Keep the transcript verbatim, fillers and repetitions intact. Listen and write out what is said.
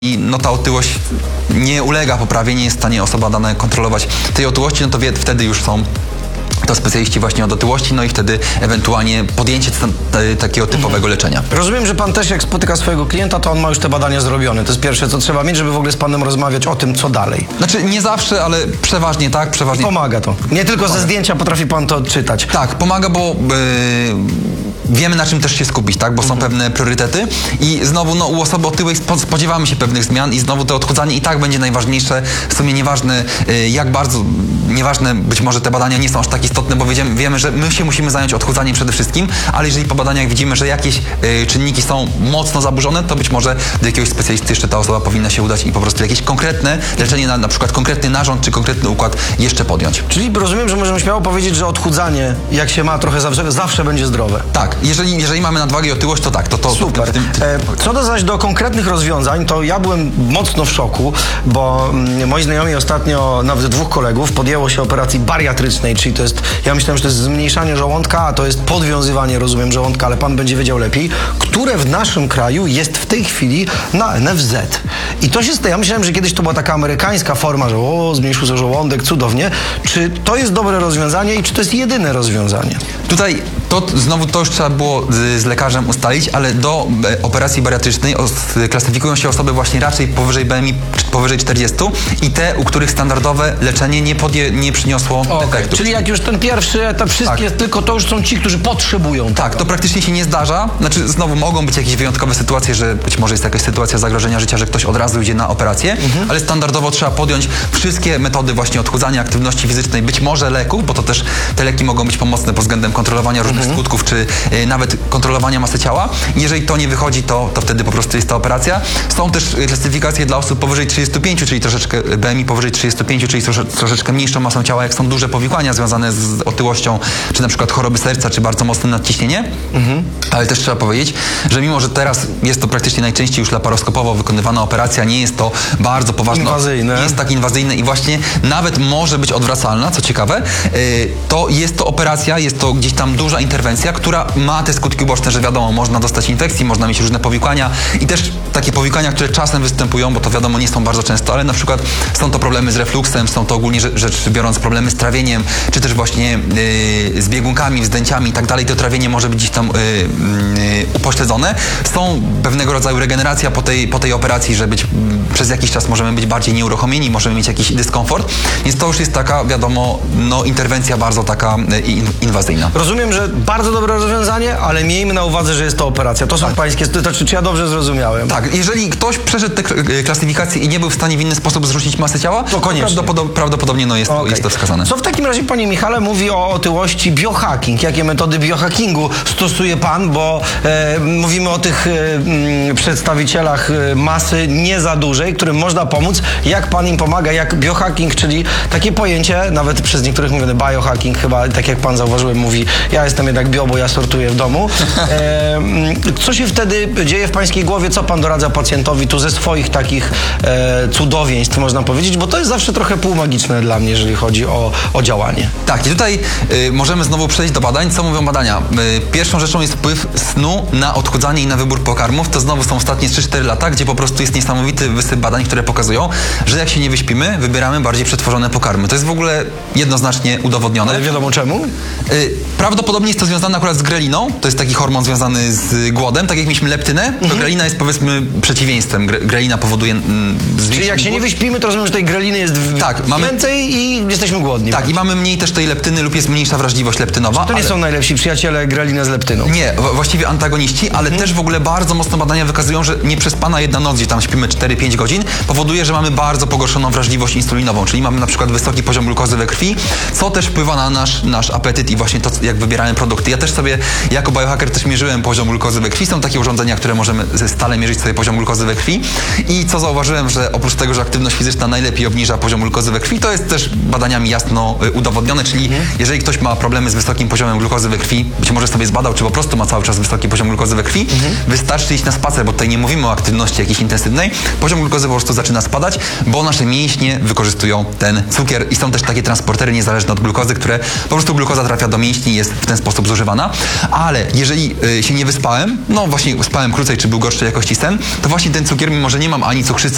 I no ta otyłość nie ulega poprawie, nie jest w stanie osoba dana kontrolować tej otyłości, no to wie, wtedy już są to specjaliści właśnie od otyłości, no i wtedy ewentualnie podjęcie takiego typowego mhm. leczenia. Rozumiem, że pan też jak spotyka swojego klienta, to on ma już te badania zrobione. To jest pierwsze, co trzeba mieć, żeby w ogóle z panem rozmawiać o tym, co dalej. Znaczy nie zawsze, ale przeważnie tak, przeważnie. I pomaga to. Nie tylko pomaga. Ze zdjęcia potrafi pan to odczytać. Tak, pomaga, bo yy, wiemy, na czym też się skupić, tak, bo mhm. są pewne priorytety i znowu no, u osoby otyłej spodziewamy się pewnych zmian i znowu to odchudzanie i tak będzie najważniejsze. W sumie nieważne yy, jak bardzo, nieważne być może te badania nie są aż tak istotne, bo wiemy, wiemy, że my się musimy zająć odchudzaniem przede wszystkim, ale jeżeli po badaniach widzimy, że jakieś y, czynniki są mocno zaburzone, to być może do jakiegoś specjalisty jeszcze ta osoba powinna się udać i po prostu jakieś konkretne leczenie, na, na przykład konkretny narząd czy konkretny układ jeszcze podjąć. Czyli rozumiem, że możemy śmiało powiedzieć, że odchudzanie, jak się ma trochę zawsze, zawsze będzie zdrowe. Tak, jeżeli, jeżeli mamy nadwagę i otyłość, to tak, to to... Super. To, tym, tym... E, co do zaś do konkretnych rozwiązań, to ja byłem mocno w szoku, bo mm, moi znajomi ostatnio, nawet dwóch kolegów, podjęło się operacji bariatrycznej, czyli to jest, ja myślałem, że to jest zmniejszanie żołądka, a to jest podwiązywanie, rozumiem, żołądka, ale pan będzie wiedział lepiej, które w naszym kraju jest w tej chwili na N F Z. I to się staje, ja myślałem, że kiedyś to była taka amerykańska forma, że o, zmniejszył sobie żołądek, cudownie. Czy to jest dobre rozwiązanie i czy to jest jedyne rozwiązanie? Tutaj to znowu to już trzeba było z, z lekarzem ustalić, ale do e, operacji bariatrycznej os, klasyfikują się osoby właśnie raczej powyżej B M I powyżej czterdziestu i te, u których standardowe leczenie nie, podje, nie przyniosło okay. efektu. Czyli jak już ten pierwszy etap, wszystkie, tak. tylko to już są ci, którzy potrzebują. Tak, to praktycznie się nie zdarza. Znaczy znowu mogą być jakieś wyjątkowe sytuacje, że być może jest jakaś sytuacja zagrożenia życia, że ktoś od razu idzie na operację, mhm. ale standardowo trzeba podjąć wszystkie metody właśnie odchudzania, aktywności fizycznej, być może leków, bo to też te leki mogą być pomocne pod względem kontrolowania różnych mhm. skutków, czy y, nawet kontrolowania masy ciała. Jeżeli to nie wychodzi, to, to wtedy po prostu jest ta operacja. Są też klasyfikacje dla osób powyżej trzydziestu pięciu, czyli troszeczkę B M I powyżej trzydziestu pięciu, czyli trosze, troszeczkę mniejszą masą ciała, jak są duże powikłania związane z otyłością, czy na przykład choroby serca, czy bardzo mocne nadciśnienie. Mhm. Ale też trzeba powiedzieć, że mimo, że teraz jest to praktycznie najczęściej już laparoskopowo wykonywana operacja, nie jest to bardzo poważne. Inwazyjne. Nie jest tak inwazyjne i właśnie nawet może być odwracalna, co ciekawe, to jest to operacja, jest to gdzieś tam duża interwencja, która ma te skutki uboczne, że wiadomo, można dostać infekcji, można mieć różne powikłania i też takie powikłania, które czasem występują, bo to wiadomo, nie są bardzo często, ale na przykład są to problemy z refluksem, są to ogólnie rzecz biorąc problemy z trawieniem, czy też właśnie yy, z biegunkami, wzdęciami i tak dalej. To trawienie może być gdzieś tam yy, yy, upośledzone. Są pewnego rodzaju regeneracja po tej, po tej operacji, że być, yy, przez jakiś czas możemy być bardziej nieuruchomieni, możemy mieć jakiś dyskomfort, więc to już jest taka, wiadomo, no, interwencja bardzo taka yy, inwazyjna. Rozumiem, że bardzo dobre rozwiązanie, ale miejmy na uwadze, że jest to operacja. To są tak. pańskie, to, czy, czy ja dobrze zrozumiałem? Tak, jeżeli ktoś przeszedł te klasyfikacje i nie był w stanie w inny sposób zrzucić masę ciała, to koniecznie. Prawdopodobnie, prawdopodobnie no jest, okay. jest to wskazane. Co w takim razie, panie Michale, mówi o otyłości biohacking? Jakie metody biohackingu stosuje pan? Bo e, mówimy o tych e, m, przedstawicielach e, masy nie za dużej, którym można pomóc. Jak pan im pomaga? Jak biohacking, czyli takie pojęcie, nawet przez niektórych mówione biohacking, chyba tak jak pan zauważyłem, mówi, ja jestem jednak bio, bo ja sortuję w domu. E, co się wtedy dzieje w pańskiej głowie? Co pan doradza pacjentowi tu ze swoich takich e, cudowieństw, można powiedzieć? Bo to jest zawsze trochę półmagiczne dla mnie, jeżeli chodzi o, o działanie. Tak, i tutaj y, możemy znowu przejść do badań. Co mówią badania? Y, pierwszą rzeczą jest wpływ snu na odchudzanie i na wybór pokarmów. To znowu są ostatnie trzy cztery lata, gdzie po prostu jest niesamowity wysyp badań, które pokazują, że jak się nie wyśpimy, wybieramy bardziej przetworzone pokarmy. To jest w ogóle jednoznacznie udowodnione. Ale wiadomo czemu? Y, prawdopodobnie jest to związane akurat z greliną. To jest taki hormon związany z głodem. Tak jak mieliśmy leptynę, to mhm. grelina jest powiedzmy przeciwieństwem. Grelina powoduje mm, Czyli jak się głód. nie wyśpimy, to rozumiem, że tej greliny jest w... tak, mamy... więcej i jesteśmy głodni. Tak, i mamy mniej też tej leptyny lub jest mniejsza wrażliwość leptynowa. Czy to nie ale... są najlepsi przyjaciele greliny z leptyną? Nie, właściwie antagoniści, ale mhm. też w ogóle bardzo mocno badania wykazują, że nieprzespana jedna noc, gdzie tam śpimy cztery pięć godzin, powoduje, że mamy bardzo pogorszoną wrażliwość insulinową, czyli mamy na przykład wysoki poziom glukozy we krwi, co też wpływa na nasz, nasz apetyt i właśnie to, jak wybieramy produkty. Ja też sobie jako biohacker też mierzyłem poziom glukozy we krwi. Są takie urządzenia, które możemy stale mierzyć sobie poziom glukozy we krwi i co zauważyłem, że oprócz tego, że aktywność fizyczna najlepiej obniża poziom glukozy we krwi, to jest też badaniami jasno udowodnione, czyli mhm. jeżeli ktoś ma problemy z wysokim poziomem glukozy we krwi, być może sobie zbadał, czy po prostu ma cały czas wysoki poziom glukozy we krwi, mhm. wystarczy iść na spacer, bo tutaj nie mówimy o aktywności jakiejś intensywnej, poziom glukozy po prostu zaczyna spadać, bo nasze mięśnie wykorzystują ten cukier i są też takie transportery niezależne od glukozy, które po prostu glukoza trafia do mięśni i jest w ten sposób zużywana, ale jeżeli y, się nie wyspałem, no właśnie spałem krócej, czy był gorszej jakości sen, to właśnie ten cukier, mimo że nie mam ani cukrzycy,